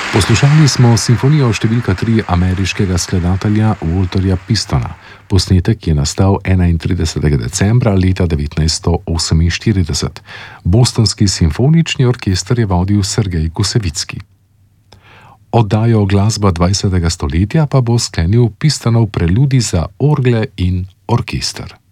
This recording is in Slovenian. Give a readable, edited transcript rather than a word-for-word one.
Poslušali smo simfonijo številka 3 ameriškega skladatelja Walterja Pistona. Posnetek je nastal 31. decembra leta 1948. Bostonski simfonični orkester je vodil Sergej Kusevicki. Oddajo Glasba 20. stoletja pa bo sklenil Pistonov preludij za orgle in orkester.